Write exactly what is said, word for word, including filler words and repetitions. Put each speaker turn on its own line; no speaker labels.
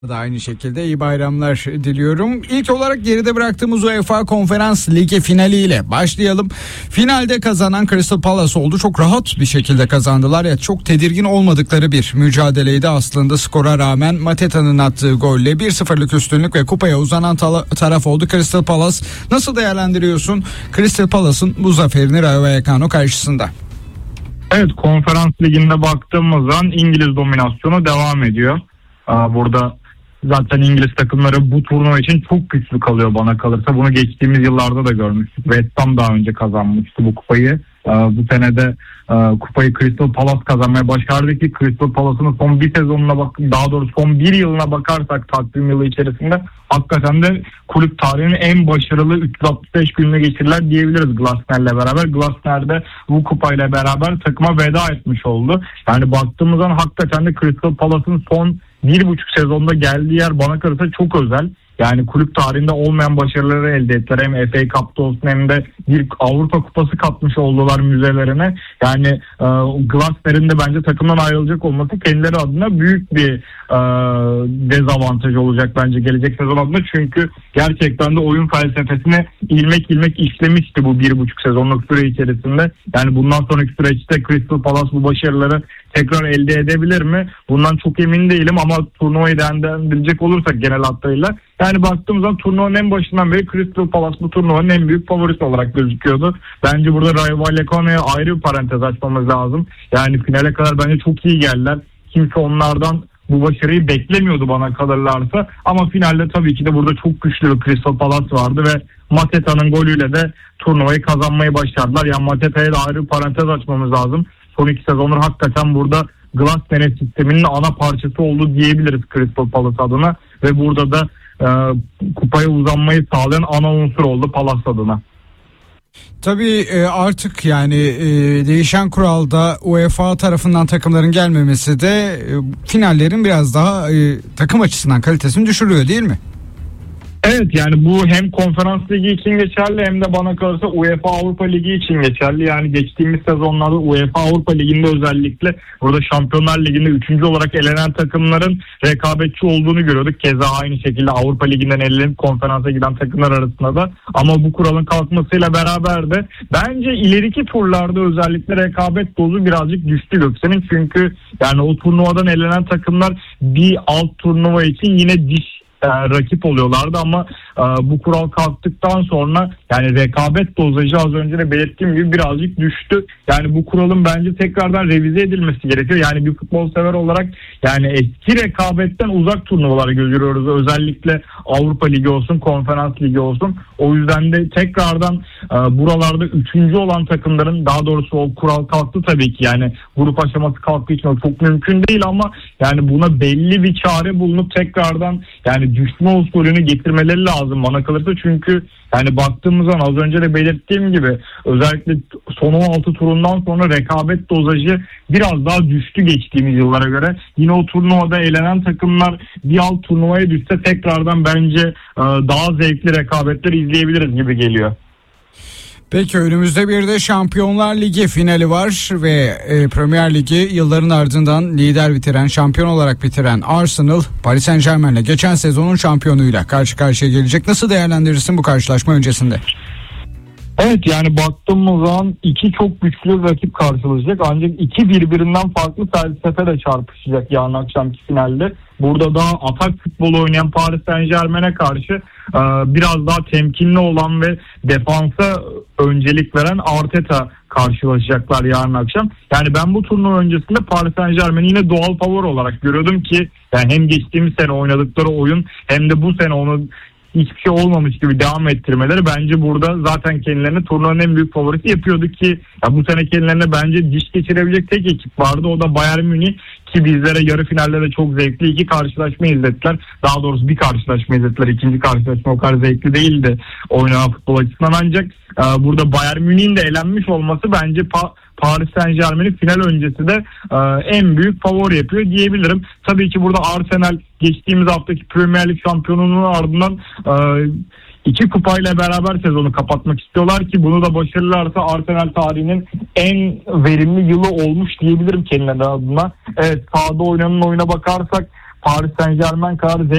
Da aynı şekilde iyi bayramlar diliyorum. İlk olarak geride bıraktığımız UEFA Konferans Ligi finaliyle başlayalım. Finalde kazanan Crystal Palace oldu. Çok rahat bir şekilde kazandılar. Ya çok tedirgin olmadıkları bir mücadeleydi aslında skora rağmen. Mateta'nın attığı golle bir sıfırlık üstünlük ve kupaya uzanan ta- taraf oldu Crystal Palace. Nasıl değerlendiriyorsun Crystal Palace'ın bu zaferini Rayo Vallecano karşısında?
Evet, Konferans Ligi'nde baktığımız an İngiliz dominasyonu devam ediyor. Burada zaten İngiliz takımları bu turnuva için çok güçlü kalıyor bana kalırsa. Bunu geçtiğimiz yıllarda da görmüştük. West Ham daha önce kazanmıştı bu kupayı. Bu sene de kupayı Crystal Palace kazanmaya başardı ki Crystal Palace'ın son bir sezonuna bak, daha doğrusu son bir yılına bakarsak takvim yılı içerisinde hakikaten de kulüp tarihinin en başarılı üç yüz altmış beş gününü geçirdiler diyebiliriz Glasner'le beraber. Glasner de bu kupayla beraber takıma veda etmiş oldu. Yani baktığımız zaman hakikaten de Crystal Palace'ın son bir buçuk sezonda geldiği yer bana kalırsa çok özel. Yani kulüp tarihinde olmayan başarıları elde ettiler. Hem F A Cup'ta olsun hem de bir Avrupa Kupası katmış oldular müzelerine. Yani e, Glasner'in de bence takımdan ayrılacak olması kendileri adına büyük bir e, dezavantaj olacak bence gelecek sezon adına. Çünkü gerçekten de oyun felsefesine ilmek ilmek işlemişti bu bir buçuk sezonluk süre içerisinde. Yani bundan sonraki süreçte Crystal Palace bu başarıları tekrar elde edebilir mi? Bundan çok emin değilim ama turnuvayı değerlendirecek olursak genel hatlarıyla. Yani baktığımız zaman turnuvanın en başından beri Crystal Palace bu turnuvanın en büyük favorisi olarak gözüküyordu. Bence burada Rayo Vallecano'ya ayrı bir parantez açmamız lazım. Yani finale kadar bence çok iyi geldiler. Kimse onlardan bu başarıyı beklemiyordu bana kalırlarsa. Ama finalde tabii ki de burada çok güçlü bir Crystal Palace vardı ve Mateta'nın golüyle de turnuvayı kazanmayı başardılar. Yani Mateta'ya da ayrı bir parantez açmamız lazım. Son iki sezonlar hakikaten burada Glasner sisteminin ana parçası oldu diyebiliriz Crystal Palace adına. Ve burada da e, kupaya uzanmayı sağlayan ana unsur oldu Palace adına.
Tabii artık yani değişen kuralda UEFA tarafından takımların gelmemesi de finallerin biraz daha takım açısından kalitesini düşürüyor değil mi?
Evet, yani bu hem Konferans Ligi için geçerli hem de bana kalırsa UEFA Avrupa Ligi için geçerli. Yani geçtiğimiz sezonlarda UEFA Avrupa Ligi'nde özellikle burada Şampiyonlar Ligi'nde üçüncü olarak elenen takımların rekabetçi olduğunu görüyorduk. Keza aynı şekilde Avrupa Ligi'nden elenip konferansa giden takımlar arasında da. Ama bu kuralın kalkmasıyla beraber de bence ileriki turlarda özellikle rekabet dozu birazcık düştü Göksel'in. Çünkü yani o turnuvadan elenen takımlar bir alt turnuva için yine diş E, rakip oluyorlardı ama e, bu kural kalktıktan sonra yani rekabet dozajı az önce de belirttiğim gibi birazcık düştü. Yani bu kuralın bence tekrardan revize edilmesi gerekiyor. Yani bir futbol sever olarak yani eski rekabetten uzak turnuvaları görüyoruz. Özellikle Avrupa Ligi olsun, Konferans Ligi olsun. O yüzden de tekrardan e, buralarda üçüncü olan takımların, daha doğrusu o kural kalktı tabii ki. Yani grup aşaması kalktığı için o çok mümkün değil ama yani buna belli bir çare bulunup tekrardan yani düşme usulünü getirmeleri lazım bana kalırsa. Çünkü yani baktığımız zaman az önce de belirttiğim gibi özellikle son on altı turundan sonra rekabet dozajı biraz daha düştü geçtiğimiz yıllara göre. Yine o turnuvada elenen takımlar bir alt turnuvaya düşse tekrardan bence daha zevkli rekabetler izleyebiliriz gibi geliyor.
Peki önümüzde bir de Şampiyonlar Ligi finali var ve e, Premier Ligi yılların ardından lider bitiren, şampiyon olarak bitiren Arsenal, Paris Saint-Germain'le geçen sezonun şampiyonuyla karşı karşıya gelecek. Nasıl değerlendirirsin bu karşılaşma öncesinde?
Evet, yani baktığımız zaman iki çok güçlü rakip karşılaşacak ancak iki birbirinden farklı felsefe de çarpışacak yarın akşamki finalde. Burada daha atak futbolu oynayan Paris Saint-Germain'e karşı e, biraz daha temkinli olan ve defansa öncelik veren Arteta karşılaşacaklar yarın akşam. Yani ben bu turnuva öncesinde Paris Saint-Germain'i yine doğal favori olarak görüyordum ki yani hem geçtiğimiz sene oynadıkları oyun hem de bu sene onu hiçbir şey olmamış gibi devam ettirmeleri bence burada zaten kendilerini turnuvanın en büyük favorisi yapıyordu ki ya bu sene kendilerine bence diş geçirebilecek tek ekip vardı. O da Bayern Münih ki bizlere yarı finalde de çok zevkli iki karşılaşma izlettiler. Daha doğrusu bir karşılaşma izlettiler. İkinci karşılaşma o kadar zevkli değildi oynanan futbol açısından ancak e, burada Bayern Münih'in de elenmiş olması bence pa- Paris Saint-Germain'i final öncesi de e, en büyük favori yapıyor diyebilirim. Tabii ki burada Arsenal geçtiğimiz haftaki Premier Lig şampiyonluğunun ardından e, iki kupayla beraber sezonu kapatmak istiyorlar ki bunu da başarırlarsa Arsenal tarihinin en verimli yılı olmuş diyebilirim kendileri adına. Evet, sahada oynanan oyuna bakarsak Paris Saint Germain kadar